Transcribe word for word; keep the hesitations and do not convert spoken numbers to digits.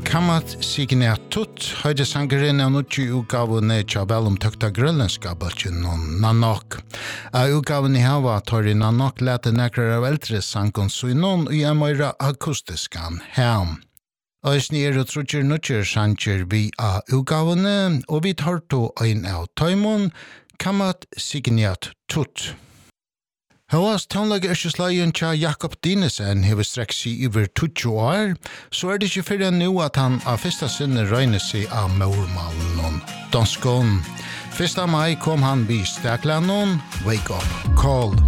Kamat Signet Tut, høyde sangeren av nødvendig utgavene til vel om tøkta grønlandska bøtjen og Nanok. Av utgavene i hava tar i Nanok lete nekrar av eldre sangen så i noen i en møyre akustiskan hem. Øysni er og trutjer nødvendig sanger vi av utgavene, og vi tar to ein av tøymon, Kamat Signet Tut. Høyast tånlag yrkesleien tja Jakob Dinesen hever strekk seg over tjúgu år, så er det ikke fyrir nu at han av fyrsta sinne røyner seg av mormalen og danskån. Fyrsta mai kom han vid steklannon, Wake Up Call.